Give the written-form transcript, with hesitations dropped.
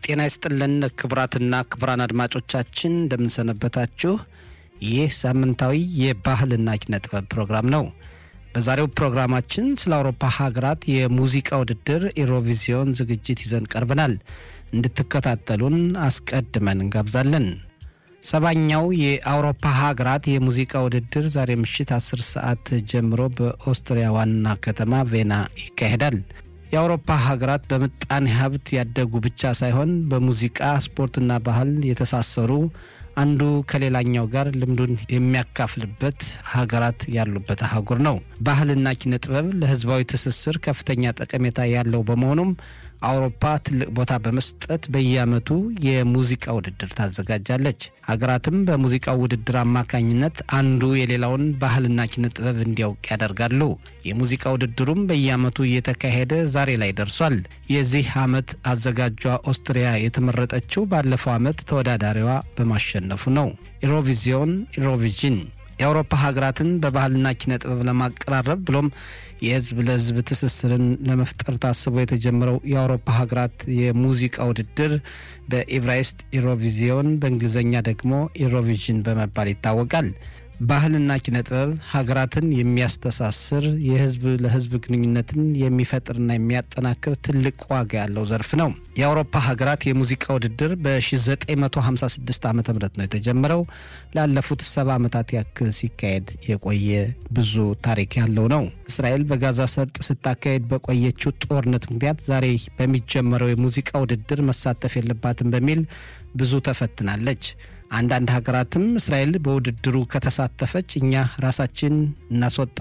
ጤና ይስጥልን ክቡራትና ክቡራን አድማጮቻችን እንደምን ሰነበታችሁ። ይህ ሳምንታዊ የባህልና ኪነጥበብ ፕሮግራም ነው። በዛሬው ፕሮግራማችን ስለ አውሮፓ ሀገራት የሙዚቃ ውድድር ኢሮቪዥን ዝግጅት ይዘን ቀርበናል። እንድትከታተሉን አስቀድመን እንጋብዛለን። ሰባኛው የአውሮፓ ሀገራት የሙዚቃ ውድድር ዛሬ ምሽት 10 ሰዓት ጀምሮ በኦስትሪያ ዋና ከተማ ቬና ይካሄዳል። የአውሮፓ ሀገራት በምጣኔ ሀብት ያደጉ ብቻ ሳይሆን በሙዚቃ ስፖርትና ባህል የተሳሰሩ አንዱ ከሌላኛው ጋር ልምዱን የሚያካፍልበት ሀገራት ያሉበት አህጉር ነው። ባህልና ኪነጥበብ ለህዝባዊ ትስስር ከፍተኛ ጠቀሜታ ያለው በመሆኑም አውሮፓ ትልቅ ቦታ በመስጠት በየዓመቱ የሙዚቃ ውድድር ታዘጋጃለች። ሀገራትም በሙዚቃው ውድድር አማካኝነት አንዱ የሌላውን ባህልና ኪነጥበብ እንዲያውቅ ያደርጋሉ። የሙዚቃ ውድድሩም በየዓመቱ እየተካሄደ ዛሬ ላይ ደርሷል። የዚህ ዓመት አዘጋጇ ኦስትሪያ የተመረጠችው ባለፈው ዓመት ተወዳዳሪዋ በማሸነፉ ነው። ኢሮቪዥን የአውሮፓ ሀገራትን በባህልና ኪነጥበብ ለማቀራረብ ብሎም የህዝብ ለህዝብ ትስስርን ለመፍጠር ታስቦ የተጀመረው የአውሮፓ ሀገራት የሙዚቃ ውድድር በኢብራይስጥ ኢሮቪዥን በእንግሊዝኛ ደግሞ ኢሮቪዥን በመባል ይታወቃል። ባህልና ኪነጥበብ ሀገራትን የሚያስተሳስር የህዝብ ለህዝብ ግንኙነትን የሚፈጥርና የሚያጠናክር ትልቅ ዋጋ ያለው ዘርፍ ነው። የአውሮፓ ሀገራት የሙዚቃ ውድድር በ1956 ዓ.ም ነው የተጀመረው። ላለፉት 70 ዓመታት ያክል ሲካሄድ የቆየ ብዙ ታሪክ ያለው ነው። እስራኤል በጋዛ ሰርጥ ስታካሄድ በቆየችው ጦርነት ምክንያት ዛሬ በሚጀመረው የሙዚቃ ውድድር መሳተፍ የለባትም በሚል ብዙ ተፈትናለች። አንዳንድ ሀገራትም እስራኤል በውድድሩ ከተሳተፈች እኛ ራሳችን እናስወጣ